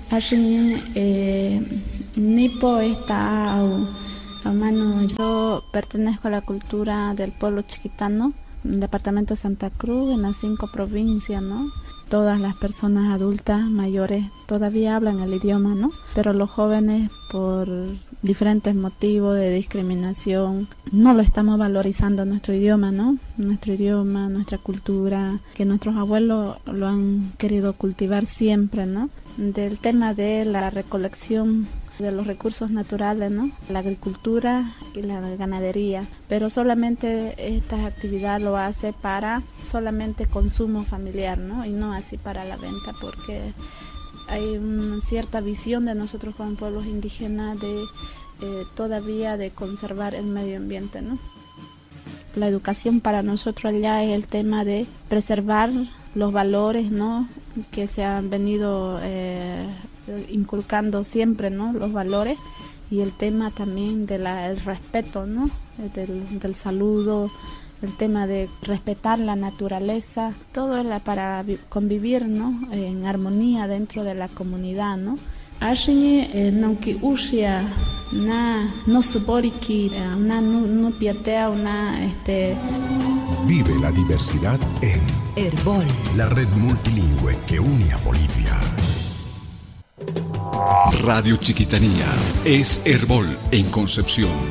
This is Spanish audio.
Allí Nipo está a mano. Yo pertenezco a la cultura del pueblo chiquitano, departamento de Santa Cruz, en las 5 provincias, ¿no? Todas las personas adultas, mayores, todavía hablan el idioma, ¿no? Pero los jóvenes, por diferentes motivos de discriminación, no lo estamos valorizando nuestro idioma, ¿no? Nuestro idioma, nuestra cultura, que nuestros abuelos lo han querido cultivar siempre, ¿no? Del tema de la recolección de los recursos naturales, ¿no? La agricultura y la ganadería, pero solamente esta actividad lo hace para solamente consumo familiar, ¿no? Y no así para la venta, porque hay una cierta visión de nosotros como pueblos indígenas de todavía de conservar el medio ambiente, ¿no? La educación para nosotros allá es el tema de preservar los valores, ¿no? Que se han venido inculcando siempre, ¿no? Los valores, y el tema también del respeto, ¿no? Del saludo, el tema de respetar la naturaleza, todo es para convivir, ¿no? En armonía dentro de la comunidad, ¿no? Allí nauki ushia na no suboriki una no piatea una Vive la diversidad en Herbol, la red multilingüe que une a Bolivia. Radio Chiquitanía es Herbol en Concepción.